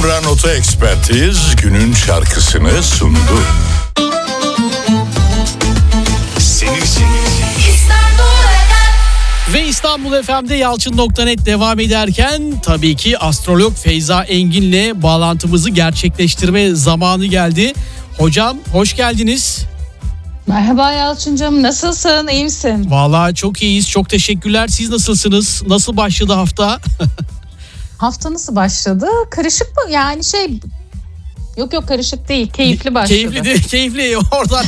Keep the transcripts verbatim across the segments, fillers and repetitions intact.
Membran Oto Ekspertiz günün şarkısını sundu. Ve İstanbul F M'de Yalçın nokta net devam ederken tabii ki astrolog Feyza Engin'le bağlantımızı gerçekleştirme zamanı geldi. Hocam hoş geldiniz. Merhaba Yalçıncığım, nasılsın, iyi misin? Vallahi çok iyiyiz, çok teşekkürler. Siz nasılsınız? Nasıl başladı hafta? Hafta nasıl başladı? Karışık mı? Yani şey... Yok yok karışık değil, keyifli başladı. Keyifli değil, keyifli oradan.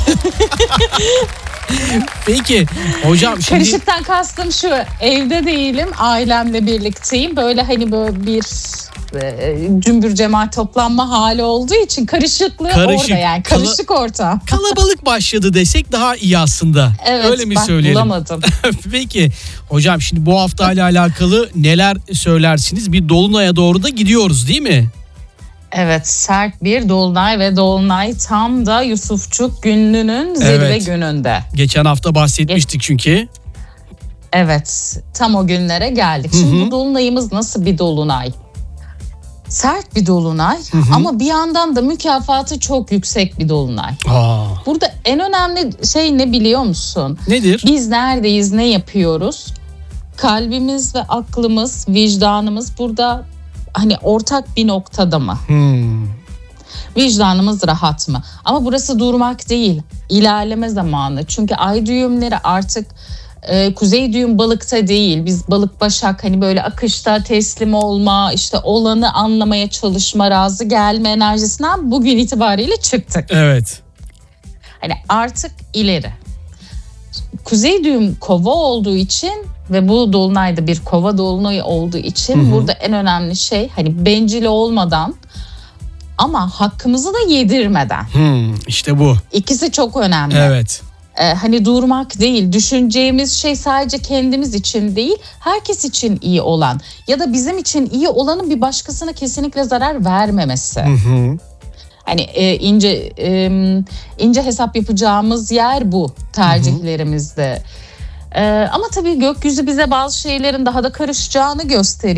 Peki hocam şimdi... Karışıktan kastım şu, evde değilim, ailemle birlikteyim. Böyle hani böyle bir e, cümbür cemaat toplanma hali olduğu için karışıklığı Karışık, orada yani. Karışık kala, ortam. Kalabalık başladı desek daha iyi aslında. Evet, öyle mi bak, söyleyelim? bulamadım. Peki hocam şimdi bu hafta ile alakalı neler söylersiniz? Bir dolunaya doğru da gidiyoruz değil mi? Evet, sert bir dolunay ve dolunay tam da Yusufçuk gününün zirve evet. gününde. Geçen hafta bahsetmiştik çünkü. Evet, tam o günlere geldik. Şimdi hı hı. bu dolunayımız nasıl bir dolunay? Sert bir dolunay hı hı. ama bir yandan da mükafatı çok yüksek bir dolunay. Aa. Burada en önemli şey ne biliyor musun? Nedir? Biz neredeyiz, ne yapıyoruz? Kalbimiz ve aklımız, vicdanımız burada hani ortak bir noktada mı? Hmm. Vicdanımız rahat mı? Ama burası durmak değil, ilerleme zamanı. Çünkü ay düğümleri artık e, kuzey düğüm balıkta değil. Biz balık başak hani böyle akışta teslim olma, işte olanı anlamaya çalışma, razı gelme enerjisinden bugün itibariyle çıktık. Evet. Hani artık ileri. Kuzey düğüm kova olduğu için ve bu dolunayda bir kova dolunayı olduğu için hı hı. burada en önemli şey hani bencil olmadan ama hakkımızı da yedirmeden. Hmm, işte bu. İkisi çok önemli. Evet. Ee, hani durmak değil, düşüneceğimiz şey sadece kendimiz için değil, herkes için iyi olan ya da bizim için iyi olanın bir başkasına kesinlikle zarar vermemesi. Hı hı. Hani e, ince e, ince hesap yapacağımız yer bu tercihlerimizde. Hı hı. Ee, ama tabii gökyüzü bize bazı şeylerin daha da karışacağını gösteriyor.